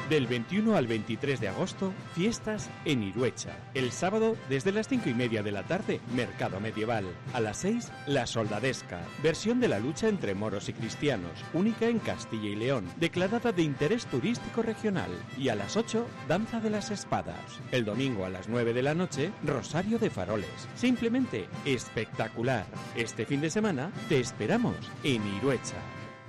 Del 21 al 23 de agosto, fiestas en Iruecha. El sábado, desde las 5:30 de la tarde, mercado medieval. A las 6, la soldadesca, versión de la lucha entre moros y cristianos, única en Castilla y León, declarada de interés turístico regional. Y a las 8, danza de las espadas. El domingo a las 9 de la noche, rosario de faroles. Simplemente espectacular. Este fin de semana te esperamos en Iruecha.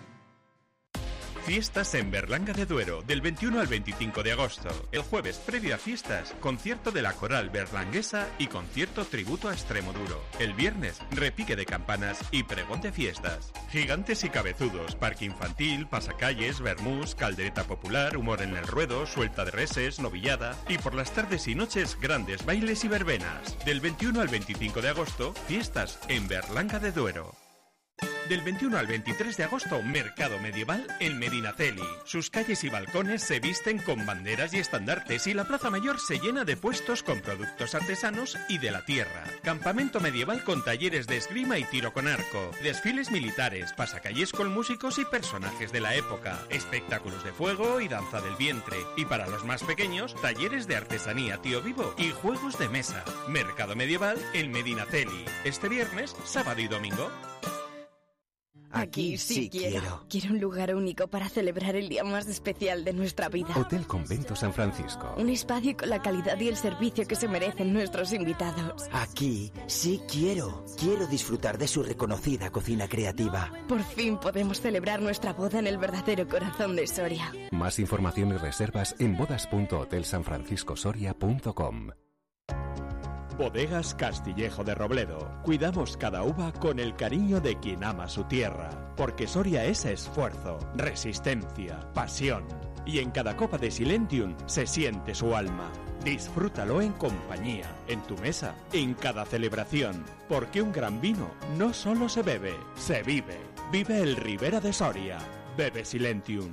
Fiestas en Berlanga de Duero, del 21 al 25 de agosto. El jueves, previo a fiestas, concierto de la coral berlanguesa y concierto tributo a Extremoduro. El viernes, repique de campanas y pregón de fiestas. Gigantes y cabezudos, parque infantil, pasacalles, vermús, caldereta popular, humor en el ruedo, suelta de reses, novillada. Y por las tardes y noches, grandes bailes y verbenas. Del 21 al 25 de agosto, fiestas en Berlanga de Duero. Del 21 al 23 de agosto, mercado medieval en Medinaceli. Sus calles y balcones se visten con banderas y estandartes y la plaza mayor se llena de puestos con productos artesanos y de la tierra. Campamento medieval con talleres de esgrima y tiro con arco, desfiles militares, pasacalles con músicos y personajes de la época, espectáculos de fuego y danza del vientre. Y para los más pequeños, talleres de artesanía tío vivo y juegos de mesa. Mercado medieval en Medinaceli. Este viernes, sábado y domingo. Aquí sí quiero. Quiero un lugar único para celebrar el día más especial de nuestra vida. Hotel Convento San Francisco. Un espacio con la calidad y el servicio que se merecen nuestros invitados. Aquí sí quiero. Quiero disfrutar de su reconocida cocina creativa. Por fin podemos celebrar nuestra boda en el verdadero corazón de Soria. Más información y reservas en bodas.hotelsanfranciscosoria.com. Bodegas Castillejo de Robledo. Cuidamos cada uva con el cariño de quien ama su tierra. Porque Soria es esfuerzo, resistencia, pasión. Y en cada copa de Silentium se siente su alma. Disfrútalo en compañía, en tu mesa, en cada celebración. Porque un gran vino no solo se bebe, se vive. Vive el Ribera de Soria. Bebe Silentium.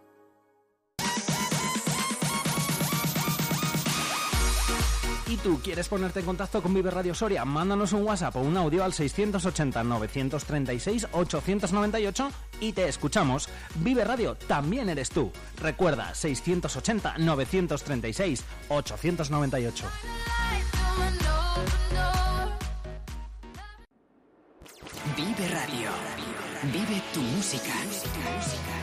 ¿Y tú quieres ponerte en contacto con Vive Radio Soria? Mándanos un WhatsApp o un audio al 680-936-898 y te escuchamos. Vive Radio también eres tú. Recuerda, 680-936-898. Vive Radio. Vive tu música.